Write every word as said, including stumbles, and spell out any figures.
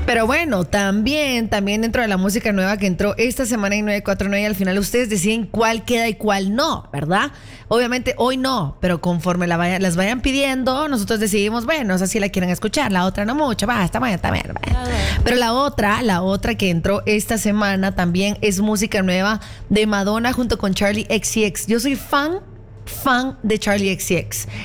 Pero bueno, también, también dentro de la música nueva que entró esta semana en nueve cuatro nueve, al final ustedes deciden cuál queda y cuál no, ¿verdad? Obviamente hoy no, pero conforme la vaya, las vayan pidiendo, nosotros decidimos, bueno, esa sí la quieren escuchar, la otra no mucho, va, está bien, está bien. Pero la otra, la otra que entró esta semana también es música nueva de Madonna junto con Charli X C X. Yo soy fan fan de Charli X C X.